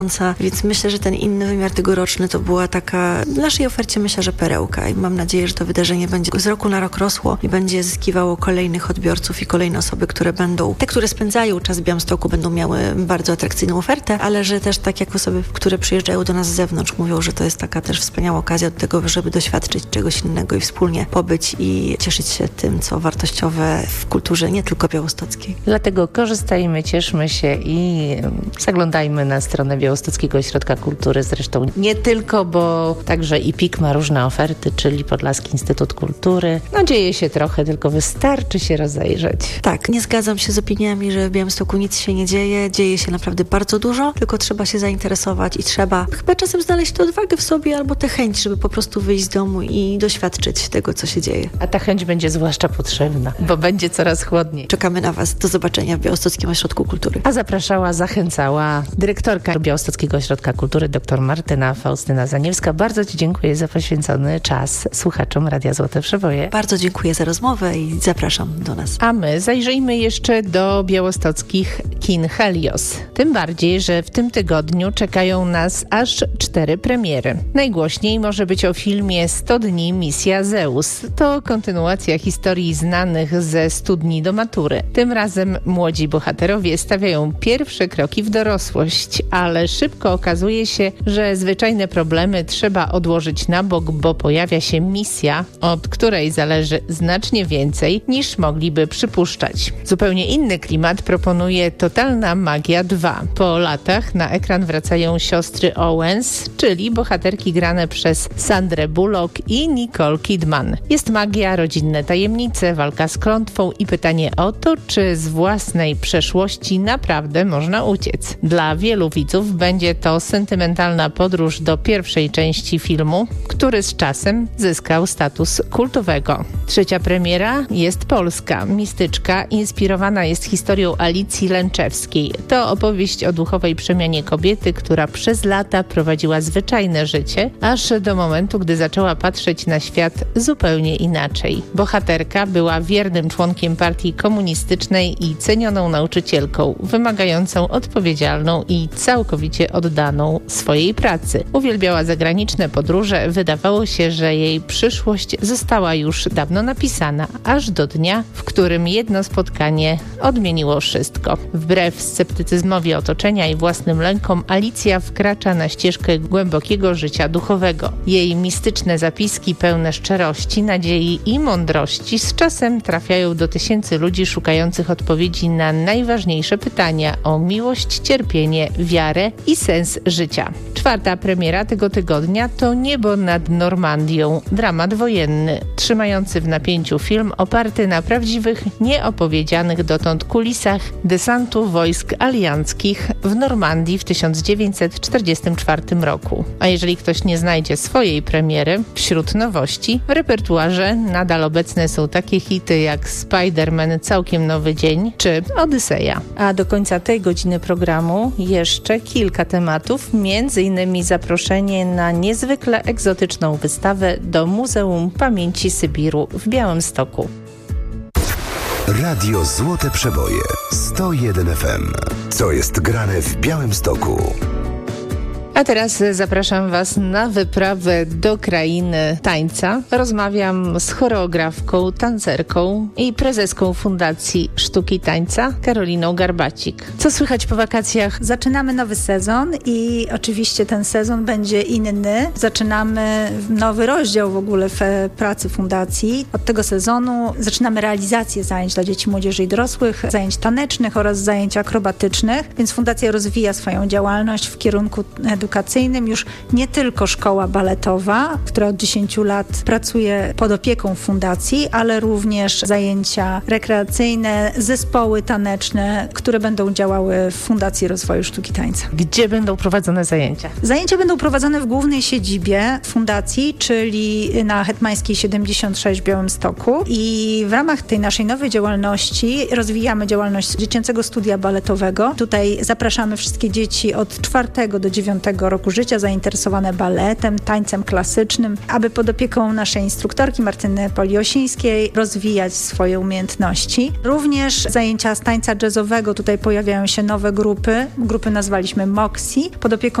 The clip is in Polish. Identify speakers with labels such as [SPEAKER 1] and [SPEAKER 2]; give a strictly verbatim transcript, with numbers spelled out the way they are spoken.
[SPEAKER 1] Więc myślę, że ten inny wymiar tegoroczny to była taka w naszej ofercie, myślę, że perełka i mam nadzieję, że to wydarzenie będzie z roku na rok rosło i będzie zyskiwało kolejnych odbiorców i kolejne osoby, które będą, te, które spędzają czas w Białymstoku, będą miały bardzo atrakcyjną ofertę, ale że też tak jak osoby, które przyjeżdżają do nas z zewnątrz, mówią, że to jest taka też wspaniała okazja do tego, żeby doświadczyć czegoś innego i wspólnie pobyć i cieszyć się tym, co wartościowe w kulturze, nie tylko białostockiej.
[SPEAKER 2] Dlatego korzystajmy, cieszmy się i zaglądajmy na stronę Białostockiego Ośrodka Kultury. Zresztą nie tylko, bo także i P I K ma różne oferty, czyli Podlaski Instytut Kultury. No dzieje się trochę, tylko wystarczy się rozejrzeć.
[SPEAKER 1] Tak, nie zgadzam się z opiniami, że w Białymstoku nic się nie dzieje. Dzieje się naprawdę bardzo dużo, tylko trzeba się zainteresować i trzeba chyba czasem znaleźć tę odwagę w sobie albo tę chęć, żeby po prostu wyjść z domu i doświadczyć tego, co się dzieje.
[SPEAKER 2] A ta chęć będzie zwłaszcza potrzebna, bo będzie coraz chłodniej.
[SPEAKER 1] Czekamy na Was. Do zobaczenia w Białostockim Ośrodku Kultury.
[SPEAKER 2] A zapraszała, zachęcała dyrektorka Białostockiego Ośrodka Kultury dr Martyna Faustyna Zaniewska. Bardzo Ci dziękuję za poświęcony czas słuchaczom Radia Złote Przeboje.
[SPEAKER 1] Bardzo dziękuję za rozmowę i zapraszam do nas.
[SPEAKER 2] A my zajrzyjmy jeszcze do białostockich kin Helios. Tym bardziej, że w tym tygodniu czekają nas aż cztery premiery. Najgłośniej może być o filmie sto dni Misja Zeus. To kontynuacja historii znanych ze studni do matury. Tym razem młodzi bohaterowie stawiają pierwsze kroki w dorosłość, ale szybko okazuje się, że zwyczajne problemy trzeba odłożyć na bok, bo pojawia się misja, od której zależy znacznie więcej niż mogliby przypuszczać. Zupełnie inny klimat proponuje Totalna Magia dwa. Po latach na ekran wracają siostry Owens, czyli bohaterki grane przez Sandrę Bullock i Nicole Kidman. Jest magia, rodzinne tajemnice, walka z klątwą i pytanie o to, czy z własnej przeszłości naprawdę można uciec. Dla wielu widzów będzie to sentymentalna podróż do pierwszej części filmu, który z czasem zyskał status kultowego. Trzecia premiera jest polska. Mistyczka inspirowana jest historią Alicji Lęczewskiej. To opowieść o duchowej przemianie kobiety, która przez lata prowadziła zwyczajne życie, aż do momentu, gdy zaczęła patrzeć na świat zupełnie inaczej. Bohaterka była wiernym członkiem partii komunistycznej i cenioną nauczycielką, wymagającą odpowiedzialną i całkowicie oddaną swojej pracy. Uwielbiała zagraniczne podróże, wydawało się, że jej przyszłość została już dawno napisana, aż do dnia, w którym jedno spotkanie odmieniło wszystko. Wbrew sceptycyzmowi otoczenia i własnym lękom, Alicja wkracza na ścieżkę głębokiego życia duchowego. Jej mistyczne zapiski pełne szczerości, nadziei i mądrości z czasem trafiają do tysięcy ludzi szukających odpowiedzi na najważniejsze pytania o miłość, cierpienie, wiarę i sens życia. Czwarta premiera tego tygodnia to Niebo nad Normandią, dramat wojenny, trzymający w napięciu film oparty na prawdziwych, nieopowiedzianych dotąd kulisach desantu wojsk alianckich w Normandii w tysiąc dziewięćset czterdziestym czwartym roku. A jeżeli ktoś nie znajdzie swojej premiery, wśród nowości w repertuarze nadal obecne są takie hity jak Spider-Man Całkiem Nowy Dzień czy Odyseja. A do końca tej godziny programu jeszcze kilka tematów, między innymi zaproszenie na niezwykle egzotyczną wystawę do Muzeum Pamięci Sybiru w Białymstoku.
[SPEAKER 3] Radio Złote Przeboje sto jeden F M. Co jest grane w Białymstoku?
[SPEAKER 2] A teraz zapraszam Was na wyprawę do krainy tańca. Rozmawiam z choreografką, tancerką i prezeską Fundacji Sztuki Tańca, Karoliną Garbacik. Co słychać po wakacjach?
[SPEAKER 4] Zaczynamy nowy sezon i oczywiście ten sezon będzie inny. Zaczynamy nowy rozdział w ogóle w pracy Fundacji. Od tego sezonu zaczynamy realizację zajęć dla dzieci, młodzieży i dorosłych, zajęć tanecznych oraz zajęć akrobatycznych, więc Fundacja rozwija swoją działalność w kierunku edukacyjnym. Już nie tylko szkoła baletowa, która od dziesięciu lat pracuje pod opieką fundacji, ale również zajęcia rekreacyjne, zespoły taneczne, które będą działały w Fundacji Rozwoju Sztuki Tańca.
[SPEAKER 2] Gdzie będą prowadzone zajęcia?
[SPEAKER 4] Zajęcia będą prowadzone w głównej siedzibie fundacji, czyli na Hetmańskiej siedemdziesiąt sześć w Białymstoku, i w ramach tej naszej nowej działalności rozwijamy działalność dziecięcego studia baletowego. Tutaj zapraszamy wszystkie dzieci od czwartego do dziewiątego szkolnego roku życia, zainteresowane baletem, tańcem klasycznym, aby pod opieką naszej instruktorki Martyny Poliosińskiej rozwijać swoje umiejętności. Również zajęcia z tańca jazzowego, tutaj pojawiają się nowe grupy. Grupy nazwaliśmy Moxie, pod opieką